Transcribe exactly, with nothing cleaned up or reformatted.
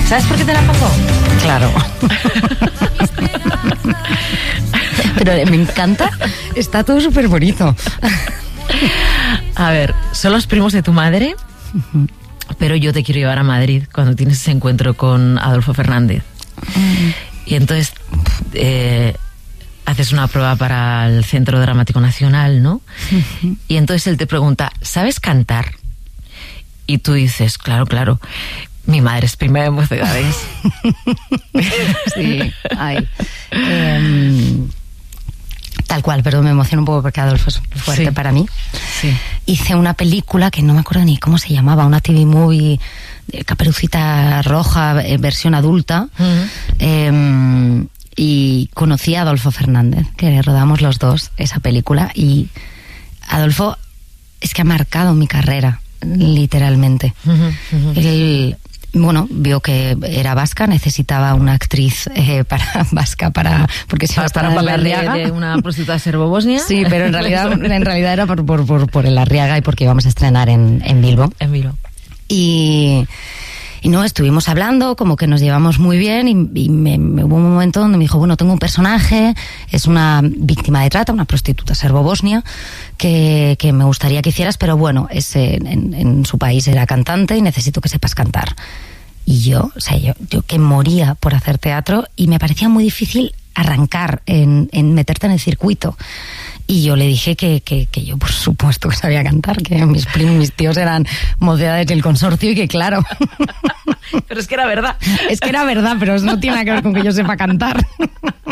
¿Sabes por qué te la pongo? Claro. Pero me encanta, está todo súper bonito. A ver, son los primos de tu madre, uh-huh. pero yo te quiero llevar a Madrid cuando tienes ese encuentro con Adolfo Fernández. Uh-huh. Y entonces eh, haces una prueba para el Centro Dramático Nacional, ¿no? Uh-huh. Y entonces él te pregunta, ¿sabes cantar? Y tú dices, claro, claro. Mi madre es prima de Mocedades. Sí, ay. Eh, tal cual, pero me emociona un poco porque Adolfo es fuerte sí. para mí. Sí. Hice una película que no me acuerdo ni cómo se llamaba, una T V movie, Caperucita Roja, eh, versión adulta. Uh-huh. Eh, y conocí a Adolfo Fernández, que rodamos los dos esa película. Y Adolfo es que ha marcado mi carrera, literalmente. Uh-huh, uh-huh. Él... Bueno, vio que era vasca, necesitaba una actriz eh, para vasca para porque se para, para, para el Arriaga. De, de una prostituta serbo-bosnia. Sí, pero en realidad en realidad era por por por, por el Arriaga y porque íbamos a estrenar en en Bilbo. En Bilbo. Y y no, estuvimos hablando, como que nos llevamos muy bien y, y me, me hubo un momento donde me dijo, bueno, tengo un personaje, es una víctima de trata, una prostituta serbo-bosnia, que, que me gustaría que hicieras, pero bueno, es, en, en su país era cantante y necesito que sepas cantar. Y yo, o sea, yo, yo que moría por hacer teatro y me parecía muy difícil arrancar en, en meterte en el circuito. Y yo le dije que, que, que yo por supuesto que sabía cantar, que mis primos, mis tíos eran Mocedades del consorcio y que claro. Pero es que era verdad. Es que era verdad, pero no tiene nada que ver con que yo sepa cantar.